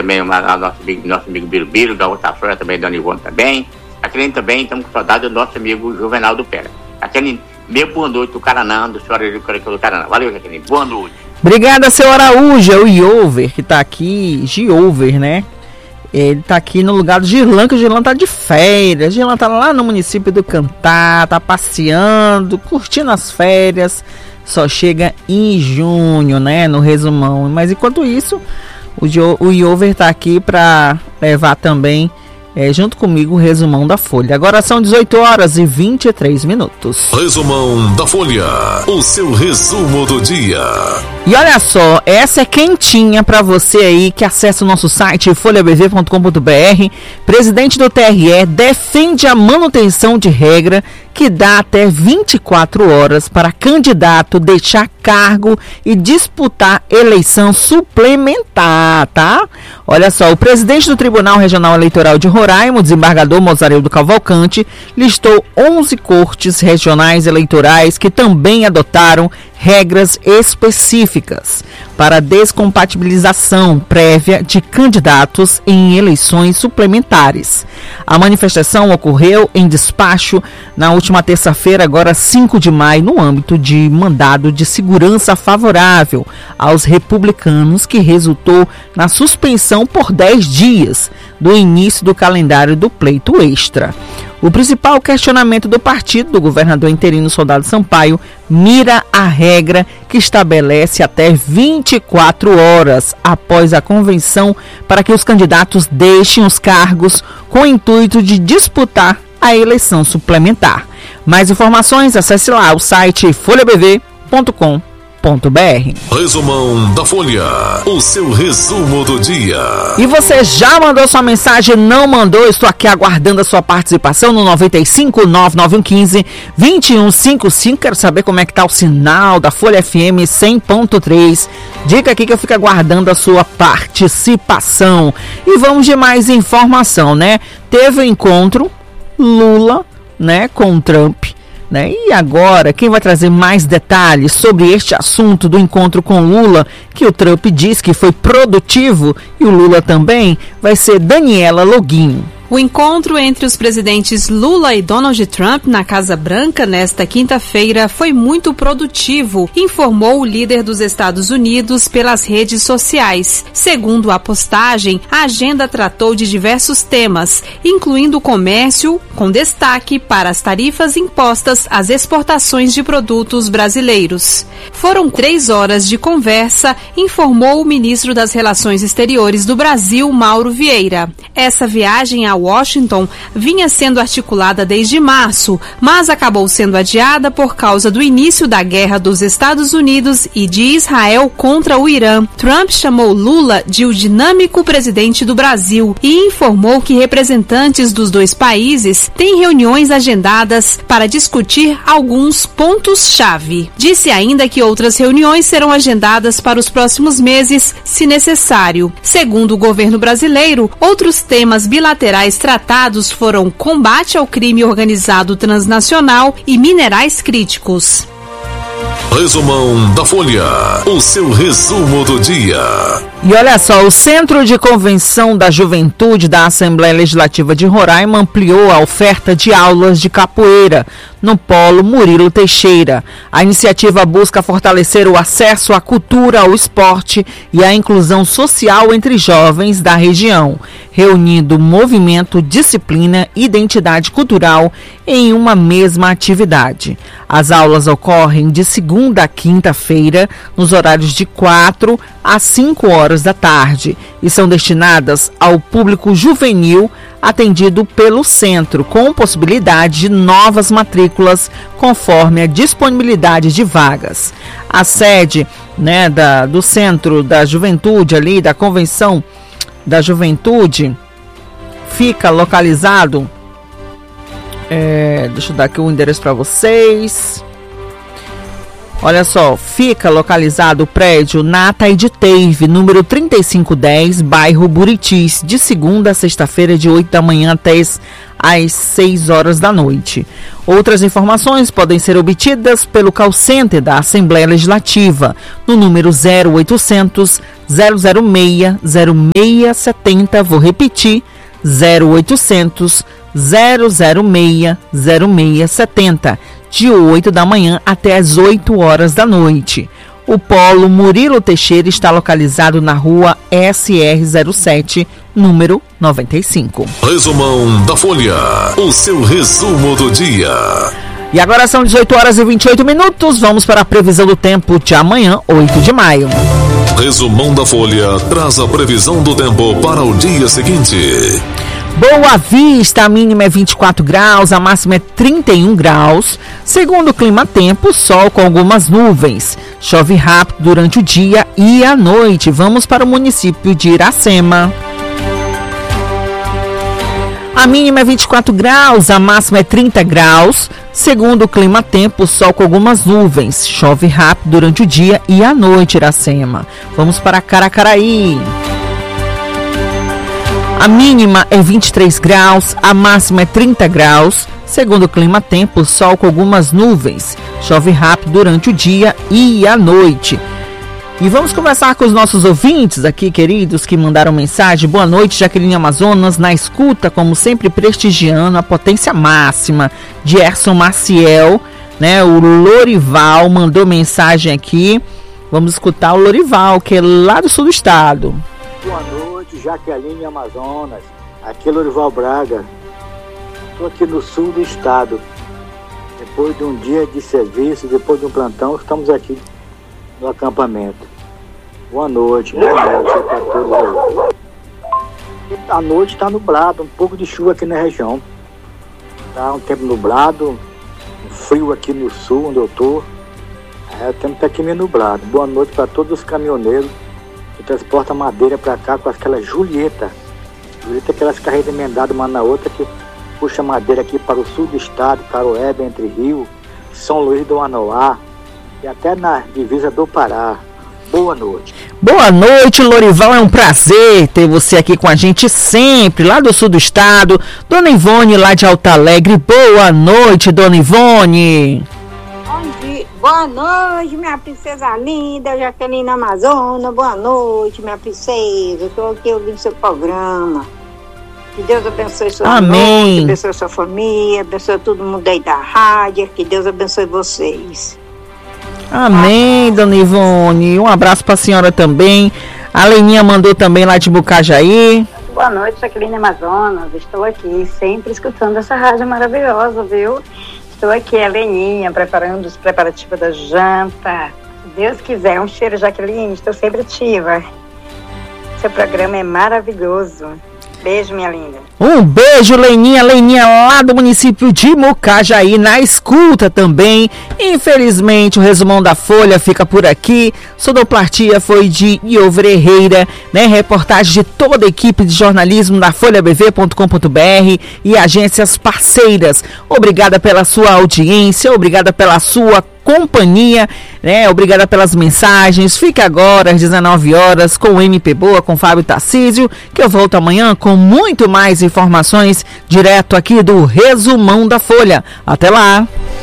também nosso amigo Birubiru, da outra Flora também, Dona Ivone também. Aquele também, estamos com saudade do nosso amigo Juvenal do Pera. Aquele meu boa noite do Caranã, do senhor do Caranã. Valeu, Jaqueline, boa noite. Obrigada, seu Araújo, é o Iover, que tá aqui, Giover, né? Ele tá aqui no lugar do Girlan, que o Girlan tá de férias. O Girlan tá lá no município do Cantá, tá passeando, curtindo as férias. Só chega em junho, né, no resumão. Mas enquanto isso, o Iover tá aqui para levar também, junto comigo, o resumão da Folha. Agora são 18h23. Resumão da Folha, o seu resumo do dia. E olha só, essa é quentinha para você aí que acessa o nosso site folhabv.com.br. Presidente do TRE defende a manutenção de regra que dá até 24 horas para candidato deixar cargo e disputar eleição suplementar, tá? Olha só, o presidente do Tribunal Regional Eleitoral de Roraima, o desembargador Mozarildo Cavalcante, listou 11 cortes regionais eleitorais que também adotaram regras específicas para descompatibilização prévia de candidatos em eleições suplementares. A manifestação ocorreu em despacho na última terça-feira, agora 5 de maio, no âmbito de mandado de segurança favorável aos republicanos, que resultou na suspensão por 10 dias do início do calendário do pleito extra. O principal questionamento do partido do governador interino Soldado Sampaio mira a regra que estabelece até 24 horas após a convenção para que os candidatos deixem os cargos com o intuito de disputar a eleição suplementar. Mais informações, acesse lá o site folhabv.com.br. Resumão da Folha, o seu resumo do dia. E você já mandou sua mensagem? Não mandou? Estou aqui aguardando a sua participação no 95 9915 2155. Quero saber como é que tá o sinal da Folha FM 100.3. Diga aqui que eu fico aguardando a sua participação. E vamos de mais informação, né? Teve um encontro Lula, né, com Trump. E agora, quem vai trazer mais detalhes sobre este assunto do encontro com Lula, que o Trump diz que foi produtivo, e o Lula também, vai ser Daniela Loguinho. O encontro entre os presidentes Lula e Donald Trump na Casa Branca nesta quinta-feira foi muito produtivo, informou o líder dos Estados Unidos pelas redes sociais. Segundo a postagem, a agenda tratou de diversos temas, incluindo o comércio, com destaque para as tarifas impostas às exportações de produtos brasileiros. Foram 3 horas de conversa, informou o ministro das Relações Exteriores do Brasil, Mauro Vieira. Essa viagem a Washington vinha sendo articulada desde março, mas acabou sendo adiada por causa do início da guerra dos Estados Unidos e de Israel contra o Irã. Trump chamou Lula de o dinâmico presidente do Brasil e informou que representantes dos dois países têm reuniões agendadas para discutir alguns pontos-chave. Disse ainda que outras reuniões serão agendadas para os próximos meses, se necessário. Segundo o governo brasileiro, outros temas bilaterais tratados foram combate ao crime organizado transnacional e minerais críticos. Resumão da Folha, o seu resumo do dia. E olha só, o Centro de Convenção da Juventude da Assembleia Legislativa de Roraima ampliou a oferta de aulas de capoeira no Polo Murilo Teixeira. A iniciativa busca fortalecer o acesso à cultura, ao esporte e à inclusão social entre jovens da região, reunindo movimento, disciplina e identidade cultural em uma mesma atividade. As aulas ocorrem de segunda a quinta-feira, nos horários de 4 às 5 horas da tarde, e são destinadas ao público juvenil atendido pelo centro, com possibilidade de novas matrículas conforme a disponibilidade de vagas. A sede, do Centro da Juventude, ali da Convenção da Juventude, fica localizado, deixa eu dar aqui o endereço para vocês. Olha só, fica localizado o prédio na Ataíde Teve, número 3510, bairro Buritis, de segunda a sexta-feira, de 8 da manhã até às 6 horas da noite. Outras informações podem ser obtidas pelo call center da Assembleia Legislativa, no número 0800 006 0670, vou repetir, 0800 006 0670, de 8 da manhã até as 8 horas da noite. O Polo Murilo Teixeira está localizado na rua SR07, número 95. Resumão da Folha, o seu resumo do dia. E agora são 18 horas e 28 minutos, vamos para a previsão do tempo de amanhã, 8 de maio. Resumão da Folha traz a previsão do tempo para o dia seguinte. Boa Vista, a mínima é 24 graus, a máxima é 31 graus. Segundo o clima-tempo, sol com algumas nuvens. Chove rápido durante o dia e à noite. Vamos para o município de Iracema. A mínima é 24 graus, a máxima é 30 graus. Segundo o clima-tempo, sol com algumas nuvens. Chove rápido durante o dia e à noite, Iracema. Vamos para Caracaraí. A mínima é 23 graus, a máxima é 30 graus. Segundo o clima-tempo, sol com algumas nuvens. Chove rápido durante o dia e à noite. E vamos conversar com os nossos ouvintes aqui, queridos, que mandaram mensagem. Boa noite, Jaqueline Amazonas, na escuta, como sempre, prestigiando a potência máxima. Gerson Maciel, né? O Lorival mandou mensagem aqui. Vamos escutar o Lorival, que é lá do sul do estado. Boa noite, Jaqueline Amazonas. Aqui é Lorival Braga. Estou aqui no sul do estado. Depois de um dia de serviço, depois de um plantão, estamos aqui no acampamento. Boa noite para todos aí. A noite está nublado, um pouco de chuva aqui na região. Está um tempo nublado, um frio aqui no sul, onde eu estou. O tempo está aqui meio nublado. Boa noite para todos os caminhoneiros que transportam madeira para cá com aquela Julieta. Julieta é aquelas carretas emendadas uma na outra que puxa madeira aqui para o sul do estado, Caroeba, Entre Rio, São Luís do Manoá e até na divisa do Pará. Boa noite. Boa noite, Lorival. É um prazer ter você aqui com a gente sempre, lá do sul do estado. Dona Ivone, lá de Alto Alegre. Boa noite, Dona Ivone. Bom dia. Boa noite, minha princesa linda, Jaqueline Amazonas. Boa noite, minha princesa. Estou aqui ouvindo seu programa. Que Deus abençoe sua noite, abençoe sua família, abençoe todo mundo aí da rádio. Que Deus abençoe vocês. Amém, Dona Ivone. Um abraço para a senhora também. A Leninha mandou também lá de Bucajaí. Boa noite, Jaqueline Amazonas. Estou aqui sempre escutando essa rádio maravilhosa, viu? Estou aqui, a Leninha, preparando os preparativos da janta. Se Deus quiser, um cheiro, Jaqueline. Estou sempre ativa. Seu programa é maravilhoso. Beijo, minha linda. Um beijo, Leninha lá do município de Mucajaí, na escuta também. Infelizmente, o resumão da Folha fica por aqui. Sonoplastia foi de Iovre Herreira, né? Reportagem de toda a equipe de jornalismo da folhabv.com.br e agências parceiras. Obrigada pela sua audiência, obrigada pela sua companhia, né? Obrigada pelas mensagens. Fique agora às 19 horas com o MP Boa, com Fábio Tarcísio, que eu volto amanhã com muito mais informações direto aqui do Resumão da Folha. Até lá!